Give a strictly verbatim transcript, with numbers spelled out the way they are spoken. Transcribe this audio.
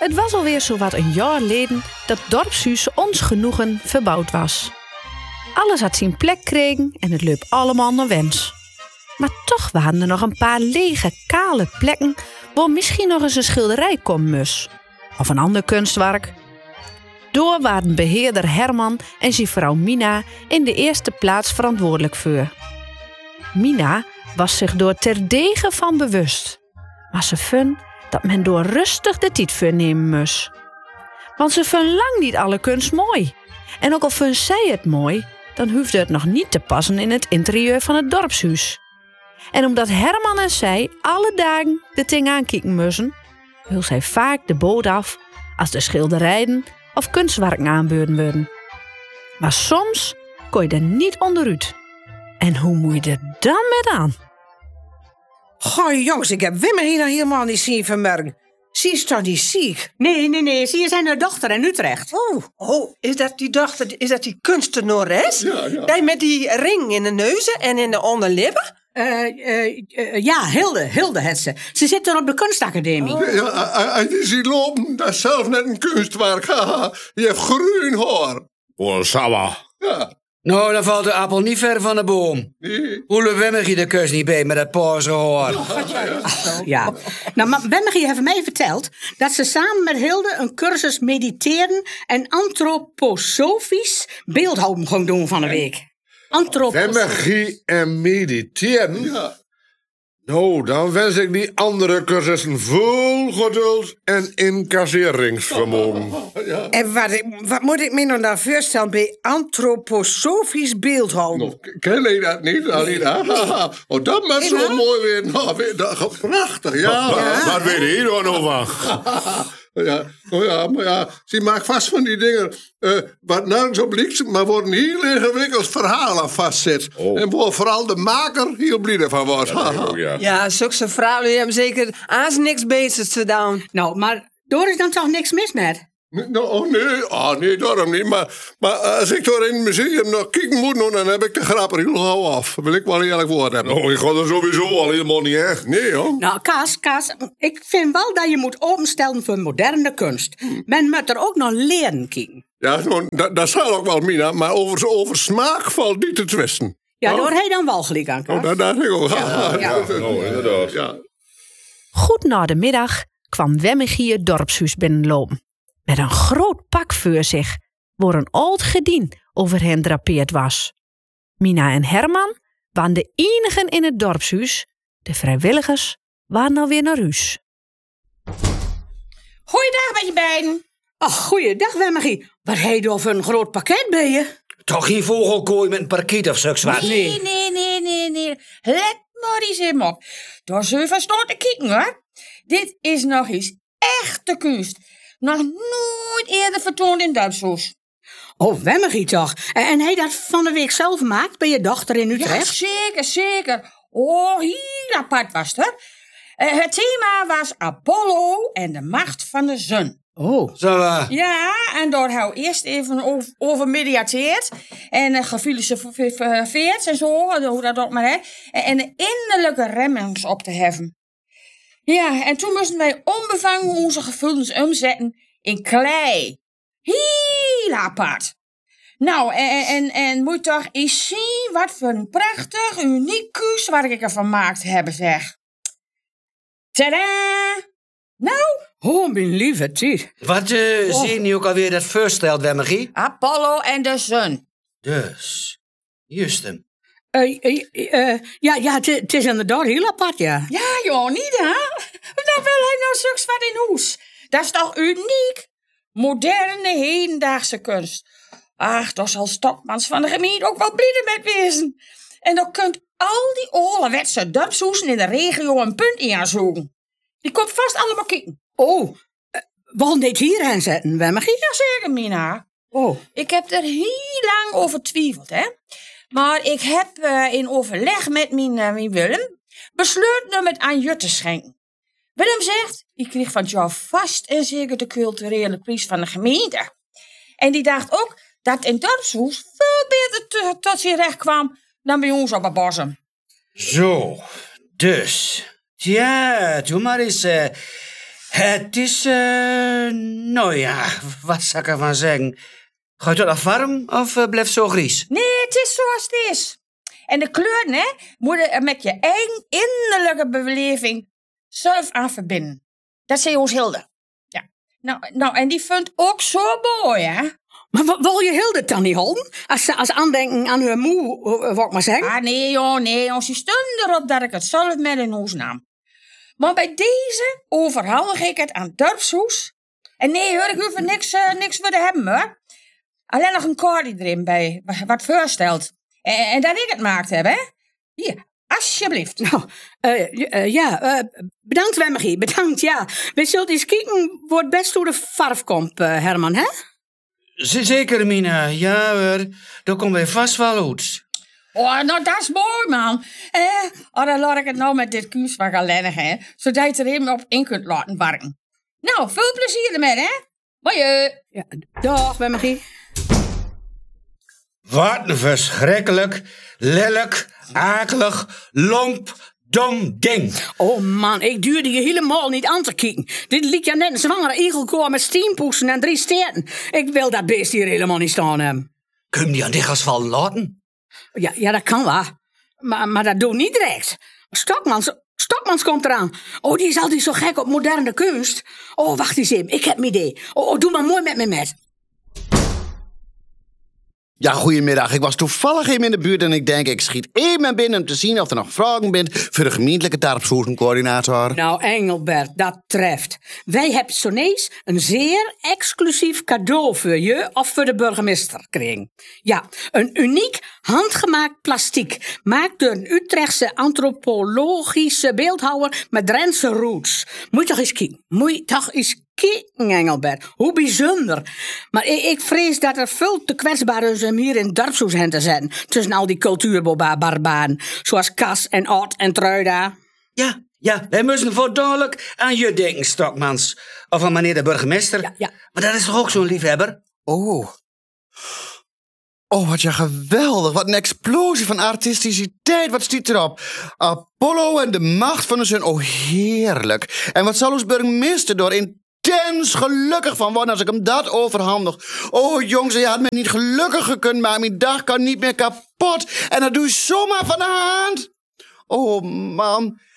Het was alweer zowat een jaar geleden dat dorpshuis ons genoegen verbouwd was. Alles had zijn plek gekregen en het liep allemaal naar wens. Maar toch waren er nog een paar lege, kale plekken waar misschien nog eens een schilderij komen moest. Of een ander kunstwerk. Door waren beheerder Herman en zijn vrouw Mina in de eerste plaats verantwoordelijk voor. Mina was zich door terdege van bewust. Maar ze vond dat men door rustig de tijd voor nemen moest. Want ze vond lang niet alle kunst mooi. En ook al vond zij het mooi, dan hoefde het nog niet te passen in het interieur van het dorpshuis. En omdat Herman en zij alle dagen de ting aankijken moesten, wil zij vaak de boot af als de schilderijen of kunstwerken aanbeurden worden. Maar soms kon je er niet onderuit. En hoe moet je er dan met aan? Goh, jongens, ik heb Wimmer hier nog helemaal niet zien vanmorgen. Zie is toch niet ziek? Nee, nee, nee. Zie je zijn haar dochter in Utrecht. Oh, oh, is dat die dochter, is dat die kunstenares? Ja, ja. Die met die ring in de neuzen en in de onderlippen? Uh, uh, uh, ja, Hilde, Hilde het ze. Ze zit er op de kunstacademie. Ja, als je ziet lopen, dat is zelf net een kunstwerk. Haha, je hebt groen haar. Oh, sawa. Ja. Nou, dan valt de appel niet ver van de boom. Nee. Hoe lukt Wemmergie de kus niet bij met dat paarse haar? Ja. Nou, maar Wemmergie heeft mij verteld dat ze samen met Hilde een cursus mediteren en antroposofisch beeldhouden gaan doen van de week. Antroposofisch. Wemmergie en mediteren? Ja. Nou, dan wens ik die andere cursussen vol geduld en incasseringsvermogen. Ja. En wat, wat moet ik me nou dan voorstellen bij antroposofisch beeldhouden? Nou, ken je dat niet, Alida? Haha. Oh, dat is zo mooi weer. Nou, weer dat, prachtig, ja. Wat, wat weet je hier dan over? Ja, oh ja, maar ja, ze maakt vast van die dingen uh, wat nergens op lijkt, maar worden heel ingewikkeld verhaal aan vastzet. Oh. En waar vooral de maker heel blij van wordt. Oh, ja. Ja, zulke vrouwen die hebben zeker aans niks beters te doen. Nou, maar daar is dan toch niks mis met? Nou, oh nee, oh nee, daarom niet. Maar, maar als ik door in het museum nog kijken moet, nou, dan heb ik de grap er heel gauw af. Wil ik wel een eerlijk woord hebben. Nou, ik ga er sowieso al helemaal niet echt. Nee, hoor. Nou, Kaas, Kaas, ik vind wel dat je moet openstellen voor moderne kunst. Men moet er ook nog leren kijken. Ja, nou, dat, dat zal ook wel, Mina. Maar over, over smaak valt niet te twisten. Ja, Oh. daar heb je dan wel gelijk aan, Kaas. Oh, dat dacht ik ook. Ja, ja. Nou, inderdaad. Ja. Goed na de middag kwam Wemmergie het dorpshuis binnenlopen. Met een groot pak voor zich, waar een oud gedien over hen drapeerd was. Mina en Herman waren de enigen in het dorpshuis. De vrijwilligers waren alweer naar huis. Goeiedag met je beiden. Ach, goeiedag, Wemmergie. Wat heb je voor een groot pakket bij je? Toch geen vogelkooi met een parkiet of zoiets wat? Nee, nee, nee, nee, nee. Let maar eens in op. Daar zul je van staan te kijken, hoor. Dit is nog eens echte kunst. Nog nooit eerder vertoond in Duitsers. Oh, Wemmergie toch. En, en hij dat van de week zelf gemaakt bij je dochter in Ja, Utrecht? zeker, zeker. Oh, heel apart was het, hoor. Uh, het thema was Apollo en de macht van de zon. Oh. Zo, uh, Ja, en daar hou ik eerst even over, over mediateerd. En uh, gefilosofeerd en zo, hoe dat ook maar, hè. En, en de innerlijke remmings op te heffen. Ja, en toen moesten wij onbevangen onze gevoelens omzetten in klei. Heel apart. Nou, en, en, en moet toch eens zien wat voor een prachtig, uniek kus wat ik ervan gemaakt heb, zeg. Tadaa! Nou, Oh, mijn lieve tijd. wat uh, Oh. zie je nu ook alweer dat voorstelt, Wemmergie? Apollo en de zon. Dus, juist hem. Uh, uh, uh, ja, ja, het is inderdaad heel apart, ja. Ja, joh, niet hè? Dan wil hij nou zulks wat in huis. Dat is toch uniek? Moderne, hedendaagse kunst. Ach, daar zal Stokmans van de gemeente ook wel blij met wezen. En dan kunt al die ouderwetse dorpshuizen in de regio een punt in aanzoeken. Die komt vast allemaal kijken. Oh, uh, we gaan dit hier aanzetten, Wemmergie? Jazeker, Mina. Oh. Ik heb er heel lang over twijfeld, hè. Maar ik heb uh, in overleg met mijn, uh, mijn Willem besloten om het aan je te schenken. Willem zegt, ik kreeg van jou vast en zeker de culturele prijs van de gemeente. En die dacht ook dat in dorpshuis veel beter te, tot zijn recht kwam dan bij ons op het bossen. Zo, dus. Ja, doe maar eens. Uh, Het is, eh, nou ja, wat zou ik ervan zeggen? Ga je tot nog warm of uh, blijft zo gries? Nee, het is zoals het is. En de kleuren, hè, moeten er met je eigen innerlijke beleving zelf aan verbinden. Dat zei ons Hilde. Ja. Nou, nou, en die vindt ook zo mooi, hè? Maar w- wil je Hilde dan niet houden? Als, als aandenken aan haar moe, uh, wat ik maar zeggen? Ah, nee, joh, nee, joh. Ze stond erop dat ik het zelf met in huis nam. Maar bij deze overhandig ik het aan het dorpshuis. En nee, hoor, ik hoef er niks, uh, niks voor te hebben, hoor. Alleen nog een kaartje erin bij, wat voorstelt. En, en dat ik het maakt heb, hè? Hier, alsjeblieft. Nou, uh, uh, ja, uh, bedankt Wemmegie, bedankt, ja. We zullen eens kijken waar het best door de verf komt, uh, Herman, hè? Zeker, Mina. Ja hoor, daar komen wij vast wel uit. Oh, nou, dat is mooi, man. Eh, oh, dan laat ik het nou met dit kuusvak alleen, hè. Zodat je er even op in kunt laten werken. Nou, veel plezier ermee, hè. Hoi. Ja, dag Wemmegie. Wat een verschrikkelijk, lelijk, akelig, lomp, dom ding. Oh man, ik duurde je helemaal niet aan te kijken. Dit liet je net een zwangere egelkoor met steampoesen en drie stenen. Ik wil dat beest hier helemaal niet staan hebben. Kun je die aan dit asfalt laten? Ja, ja, dat kan wel. Maar, maar dat doe niet direct. Stokmans, Stokmans komt eraan. Oh, die is altijd zo gek op moderne kunst. Oh, wacht eens even, ik heb een idee. Oh, oh doe maar mooi met me met. Ja, goedemiddag. Ik was toevallig even in de buurt en ik denk, ik schiet even binnen om te zien of er nog vragen bent voor de gemeentelijke dorpshuizencoördinator. Nou, Engelbert, dat treft. Wij hebben zonees een zeer exclusief cadeau voor je of voor de burgemeester gekregen. Ja, een uniek handgemaakt plastiek, maakt door een Utrechtse antropologische beeldhouwer met Drentse roots. Moet je toch eens kijken, moet je toch eens kijken, Engelbert. Hoe bijzonder. Maar ik, ik vrees dat er veel te kwetsbaar is om hier in het dorpshuis hen te zetten. Tussen al die cultuurbarbaren, zoals Cas en Ot en Truida. Ja, ja, wij moeten voor dadelijk aan je denken, Stokmans. Of aan meneer de burgemeester. Ja, ja. Maar dat is toch ook zo'n liefhebber? Oh. Oh, wat ja geweldig. Wat een explosie van artisticiteit. Wat stiet erop? Apollo en de macht van de zon. Oh, heerlijk. En wat zal ons burgemeester door intens gelukkig van worden als ik hem dat overhandig. Oh, jongens, je had me niet gelukkig gekund, maar mijn dag kan niet meer kapot. En dat doe je zomaar van de hand. Oh, man.